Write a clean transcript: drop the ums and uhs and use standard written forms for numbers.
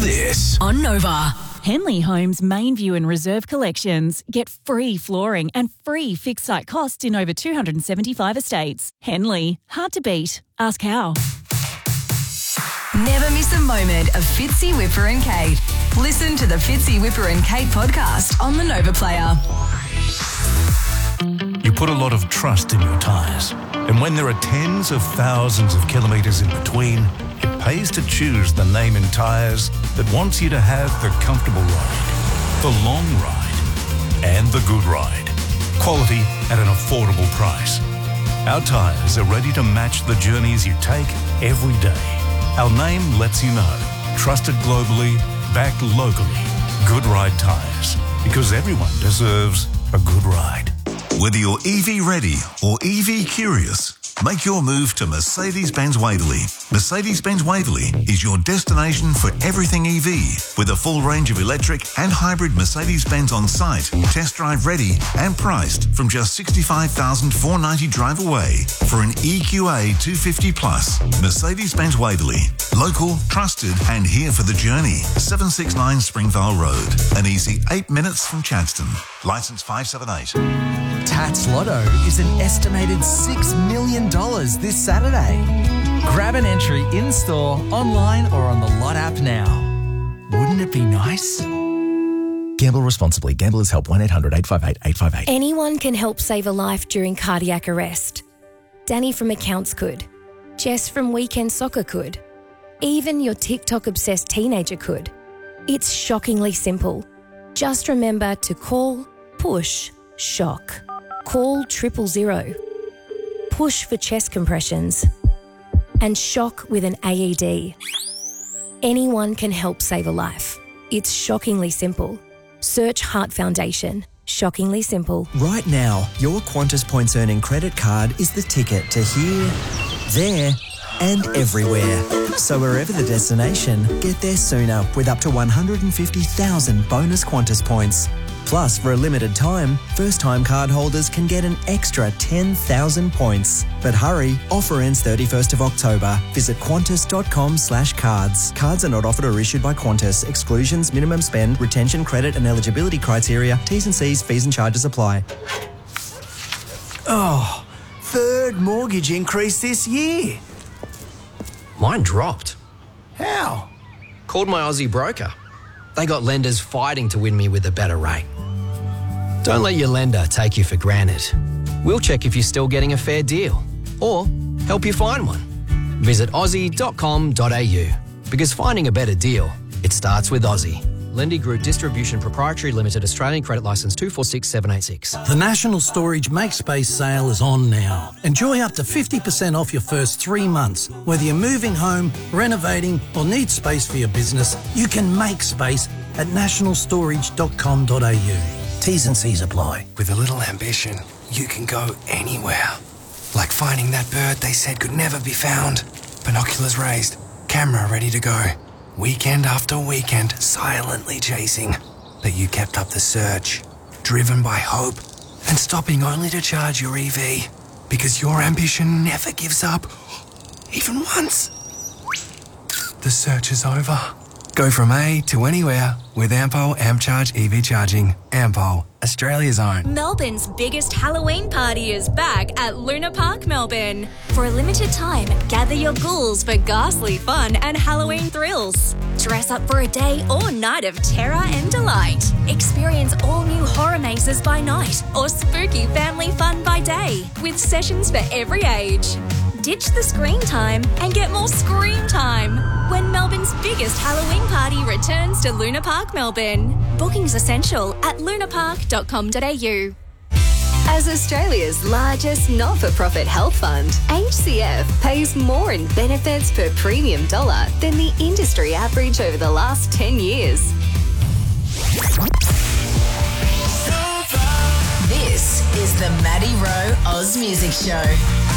this on Nova. Henley Homes main view and reserve collections. Get free flooring and free fixed site costs in over 275 estates. Henley, hard to beat. Ask how. Never miss a moment of Fitzy, Whipper and Kate. Listen to the Fitzy, Whipper and Kate podcast on the Nova Player. You put a lot of trust in your tyres. And when there are tens of thousands of kilometres in between, it pays to choose the name in tyres that wants you to have the comfortable ride, the long ride, and the good ride. Quality at an affordable price. Our tyres are ready to match the journeys you take every day. Our name lets you know. Trusted globally, backed locally. Good Ride Tyres. Because everyone deserves a good ride. Whether you're EV ready or EV curious, make your move to Mercedes-Benz Waverley. Mercedes-Benz Waverley is your destination for everything EV, with a full range of electric and hybrid Mercedes-Benz on site, test drive ready and priced from just $65,490 drive away for an EQA 250 Plus. Mercedes-Benz Waverley, local, trusted and here for the journey. 769 Springvale Road, an easy 8 minutes from Chadstone. Licence 578. Tats Lotto is an estimated $6 million this Saturday. Grab an entry in-store, online or on the Lot app now. Wouldn't it be nice? Gamble responsibly. Gamblers Help 1-800-858-858. Anyone can help save a life during cardiac arrest. Danny from Accounts could. Jess from Weekend Soccer could. Even your TikTok-obsessed teenager could. It's shockingly simple. Just remember to call, push, shock. Call 000. Push for chest compressions. And shock with an AED. Anyone can help save a life. It's shockingly simple. Search Heart Foundation. Shockingly simple. Right now, your Qantas Points Earning credit card is the ticket to here, there and everywhere. So wherever the destination, get there sooner with up to 150,000 bonus Qantas points. Plus, for a limited time, first-time card holders can get an extra 10,000 points. But hurry, offer ends 31st of October. Visit qantas.com/cards. Cards are not offered or issued by Qantas. Exclusions, minimum spend, retention, credit and eligibility criteria, T's and C's, fees and charges apply. Oh, third mortgage increase this year. Mine dropped. How? Called my Aussie broker. They got lenders fighting to win me with a better rate. Don't let your lender take you for granted. We'll check if you're still getting a fair deal or help you find one. Visit aussie.com.au because finding a better deal, it starts with Aussie. Lendy Group Distribution Proprietary Limited, Australian Credit Licence 246786. The National Storage MakeSpace sale is on now. Enjoy up to 50% off your first 3 months. Whether you're moving home, renovating or need space for your business, you can make space at nationalstorage.com.au. T's and C's apply. With a little ambition, you can go anywhere. Like finding that bird they said could never be found. Binoculars raised, camera ready to go. Weekend after weekend, silently chasing. But you kept up the search, driven by hope, and stopping only to charge your EV. Because your ambition never gives up, even once. The search is over. Go from A to anywhere with Ampol AmpCharge EV charging. Ampol, Australia's own. Melbourne's biggest Halloween party is back at Luna Park, Melbourne. For a limited time, gather your ghouls for ghastly fun and Halloween thrills. Dress up for a day or night of terror and delight. Experience all new horror mazes by night or spooky family fun by day with sessions for every age. Ditch the screen time and get more scream time when Melbourne's biggest Halloween party returns to Luna Park, Melbourne. Bookings essential at lunapark.com.au. As Australia's largest not-for-profit health fund, HCF pays more in benefits per premium dollar than the industry average over the last 10 years. This is the Maddie Rowe Oz Music Show.